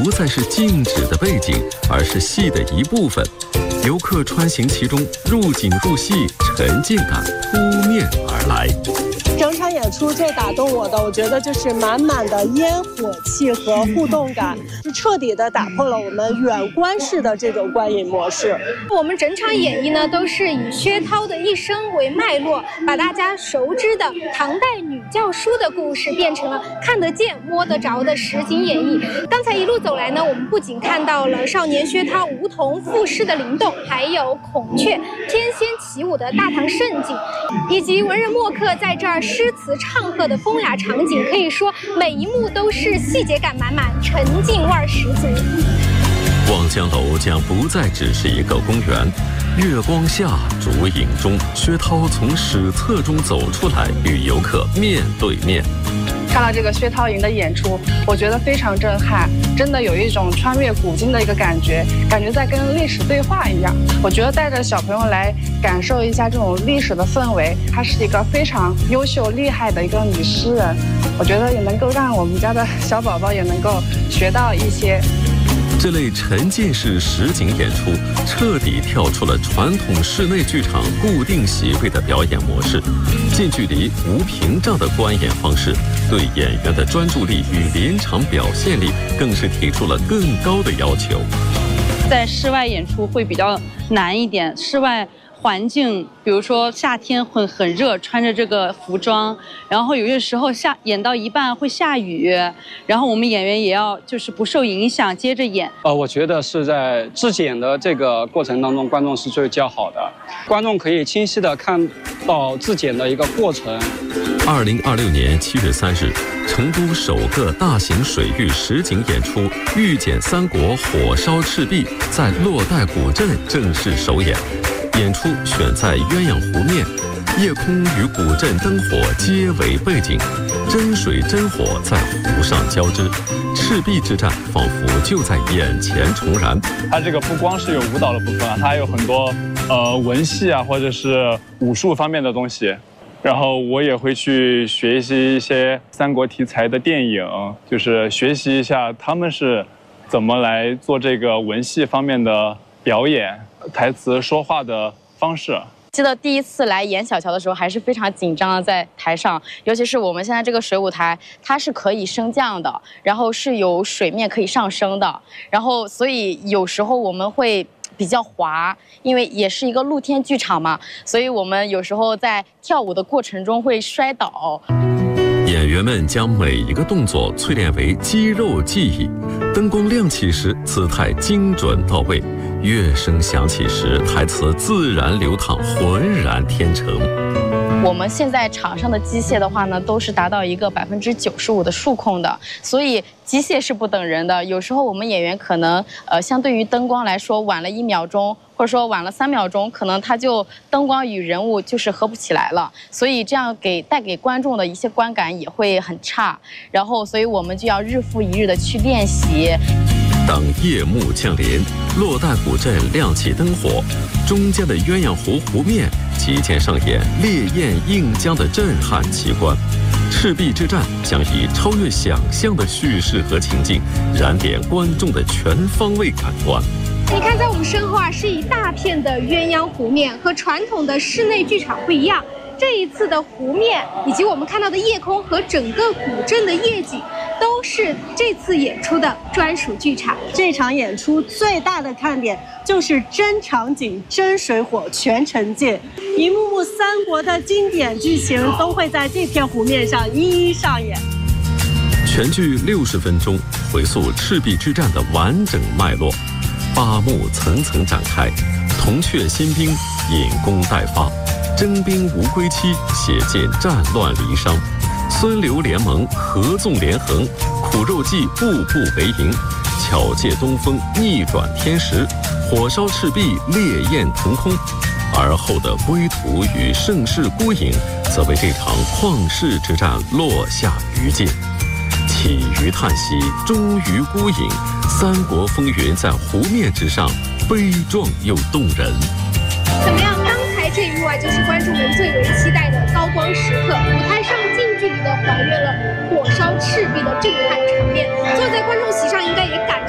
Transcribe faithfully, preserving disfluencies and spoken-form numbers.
不再是静止的背景，而是戏的一部分。游客穿行其中，入景入戏，沉浸感扑面而来。 整场演出最打动我的，我觉得就是满满的烟火气和互动感，是彻底的打破了我们远观式的这种观影模式。 我们整场演绎呢，都是以薛涛的一生为脉络，把大家熟知的唐代女教书的故事变成了看得见摸得着的实景演绎。刚才一路走来呢，我们不仅看到了少年薛涛梧桐赋诗的灵动，还有孔雀天仙起舞的大唐盛景，以及文人墨客在这儿诗词唱和的风雅场景，可以说每一幕都是细节感满满，沉浸味十足。 望江楼将不再只是一个公园，月光下，烛影中，薛涛从史册中走出来，与游客面对面。 看到这个薛涛营的演出，我觉得非常震撼，真的有一种穿越古今的一个感觉，感觉在跟历史对话一样。我觉得带着小朋友来感受一下这种历史的氛围，她是一个非常优秀厉害的一个女诗人，我觉得也能够让我们家的小宝宝也能够学到一些。 这类沉浸式实景演出彻底跳出了传统室内剧场固定席位的表演模式，近距离无屏障的观演方式，对演员的专注力与临场表现力更是提出了更高的要求。 在室外演出会比较难一点，室外环境，比如说夏天会很热，穿着这个服装，然后有些时候下演到一半会下雨，然后我们演员也要就是不受影响接着演。 呃，我觉得是在制剪的这个过程当中，观众是最较好的，观众可以清晰的看到制剪的一个过程。 二零二六年七月三日，成都首个大型水域实景演出《御剪三国火烧赤壁》在洛带古镇正式首演。演出选在鸳鸯湖面，夜空与古镇灯火皆为背景，真水真火在湖上交织，赤壁之战仿佛就在眼前重燃。 它这个不光是有舞蹈的部分啊，它还有很多呃文戏啊，或者是武术方面的东西。然后我也会去学习一些三国题材的电影，就是学习一下他们是怎么来做这个文戏方面的表演。台词说话的方式。 记得第一次来演小乔的时候，还是非常紧张的，在台上，尤其是我们现在这个水舞台，它是可以升降的，然后是有水面可以上升的，然后所以有时候我们会比较滑，因为也是一个露天剧场嘛，所以我们有时候在跳舞的过程中会摔倒。 演员们将每一个动作淬炼为肌肉记忆，灯光亮起时，姿态精准到位。乐声响起时，台词自然流淌，浑然天成。 我们现在场上的机械的话呢，都是达到一个百分之九十五的数控的，所以机械是不等人的。有时候我们演员可能呃，相对于灯光来说晚了一秒钟，或者说晚了三秒钟，可能它就灯光与人物就是合不起来了，所以这样给带给观众的一些观感也会很差。然后，所以我们就要日复一日的去练习。 当夜幕降临，洛带古镇亮起灯火，中间的鸳鸯湖湖面即将上演烈焰映江的震撼奇观。赤壁之战将以超越想象的叙事和情境，燃点观众的全方位感官。 你看，在我们身后啊，是一大片的鸳鸯湖面，和传统的室内剧场不一样。这一次的湖面以及我们看到的夜空和整个古镇的夜景，都是这次演出的专属剧场。 这场演出最大的看点就是真场景、真水火全沉浸，一幕幕三国的经典剧情都会在这片湖面上一一上演。 全剧六十分钟，回溯赤壁之战的完整脉络，八幕层层展开，铜雀新兵引弓待发。征兵无归期，写尽战乱离殇；孙刘联盟，合纵连横；苦肉计，步步为营；巧借东风，逆转天时；火烧赤壁，烈焰腾空。而后的归途与盛世孤影，则为这场旷世之战落下余烬。起于叹息，终于孤影，三国风云在湖面之上，悲壮又动人。 怎么样？刚才这一幕啊，就是观众们最为期待的高光时刻。舞台上近距离的还原了火烧赤壁的震撼场面，坐在观众席上应该也感